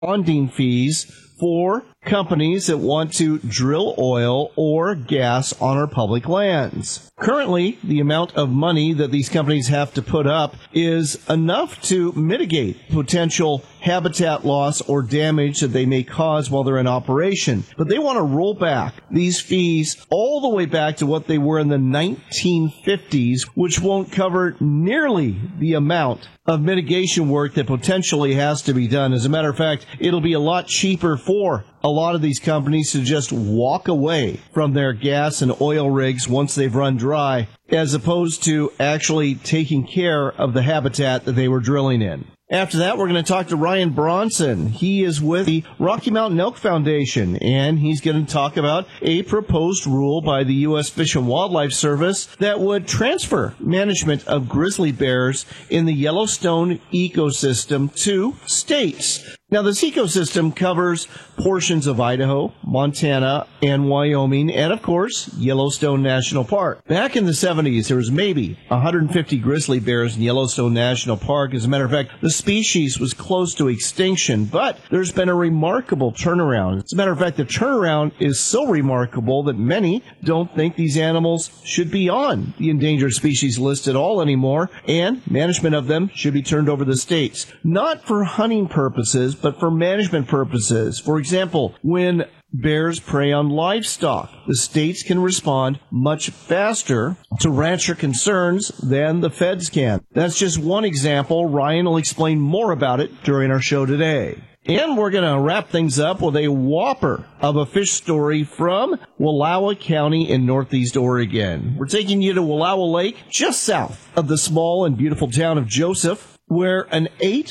bonding fees for companies that want to drill oil or gas on our public lands. Currently, the amount of money that these companies have to put up is enough to mitigate potential habitat loss or damage that they may cause while they're in operation. But they want to roll back these fees all the way back to what they were in the 1950s, which won't cover nearly the amount of mitigation work that potentially has to be done. As a matter of fact, it'll be a lot cheaper for a lot of these companies to just walk away from their gas and oil rigs once they've run dry, as opposed to actually taking care of the habitat that they were drilling in. After that, we're going to talk to Ryan Bronson. He is with the Rocky Mountain Elk Foundation, and he's going to talk about a proposed rule by the U.S. Fish and Wildlife Service that would transfer management of grizzly bears in the Yellowstone ecosystem to states. Now, this ecosystem covers portions of Idaho, Montana, and Wyoming, and, of course, Yellowstone National Park. Back in the 70s, there was maybe 150 grizzly bears in Yellowstone National Park. As a matter of fact, the species was close to extinction, but there's been a remarkable turnaround. As a matter of fact, the turnaround is so remarkable that many don't think these animals should be on the endangered species list at all anymore, and management of them should be turned over to the states. Not for hunting purposes, but for management purposes. For example, when bears prey on livestock, the states can respond much faster to rancher concerns than the feds can. That's just one example. Ryan will explain more about it during our show today. And we're going to wrap things up with a whopper of a fish story from Wallowa County in Northeast Oregon. We're taking you to Wallowa Lake, just south of the small and beautiful town of Joseph, where an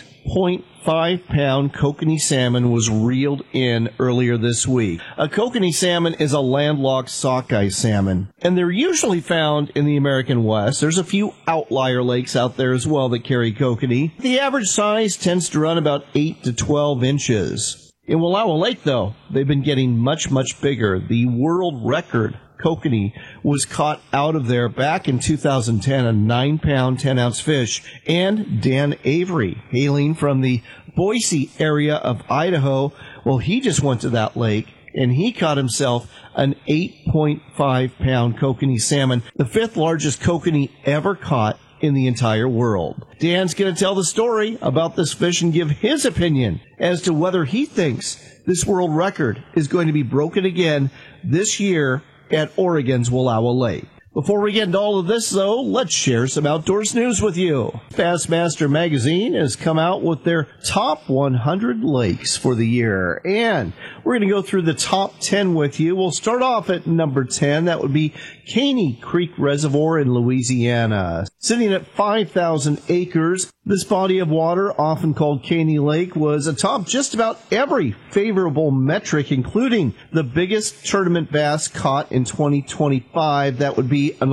8.5-pound kokanee salmon was reeled in earlier this week. A kokanee salmon is a landlocked sockeye salmon, and they're usually found in the American West. There's a few outlier lakes out there as well that carry kokanee. The average size tends to run about 8 to 12 inches. In Wallowa Lake, though, they've been getting much, much bigger. The world record kokanee was caught out of there back in 2010, a 9-pound, 10-ounce fish. And Dan Avery, hailing from the Boise area of Idaho, well, he just went to that lake, and he caught himself an 8.5-pound kokanee salmon, the 5th largest kokanee ever caught in the entire world. Dan's going to tell the story about this fish and give his opinion as to whether he thinks this world record is going to be broken again this year at Oregon's Wallowa Lake. Before we get into all of this, though, let's share some outdoors news with you. Bassmaster Magazine has come out with their top 100 lakes for the year, and we're going to go through the top 10 with you. We'll start off at number 10. That would be Caney Creek Reservoir in Louisiana. Sitting at 5,000 acres, this body of water, often called Caney Lake, was atop just about every favorable metric, including the biggest tournament bass caught in 2025. That would be an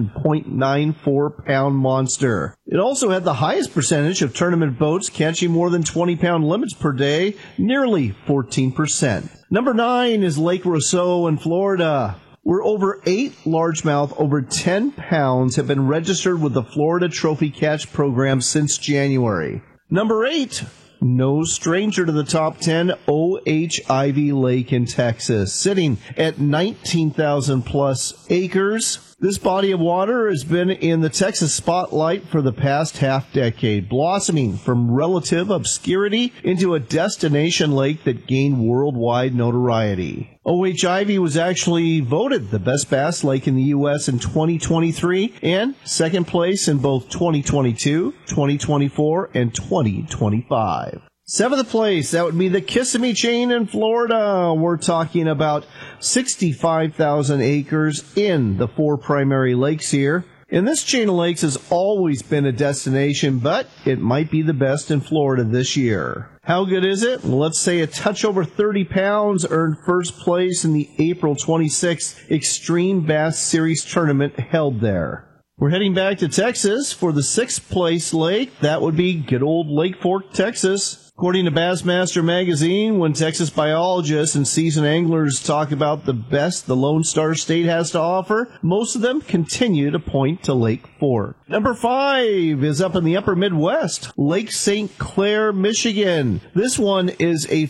11.94-pound monster. It also had the highest percentage of tournament boats catching more than 20-pound limits per day, nearly 14%. Number 9 is Lake Roseau in Florida, where over 8 largemouth over 10 pounds have been registered with the Florida Trophy Catch Program since January. Number 8, no stranger to the top 10, O.H. Ivy Lake in Texas, sitting at 19,000 plus acres. This body of water has been in the Texas spotlight for the past half-decade, blossoming from relative obscurity into a destination lake that gained worldwide notoriety. O.H. Ivy was actually voted the best bass lake in the U.S. in 2023 and second place in both 2022, 2024, and 2025. 7th place, that would be the Kissimmee Chain in Florida. We're talking about 65,000 acres in the 4 primary lakes here. And this chain of lakes has always been a destination, but it might be the best in Florida this year. How good is it? Well, let's say a touch over 30 pounds earned first place in the April 26th Extreme Bass Series tournament held there. We're heading back to Texas for the 6th place lake. That would be good old Lake Fork, Texas. According to Bassmaster Magazine, when Texas biologists and seasoned anglers talk about the best the Lone Star State has to offer, most of them continue to point to Lake Fork. Number 5 is up in the upper Midwest, Lake St. Clair, Michigan. This one is a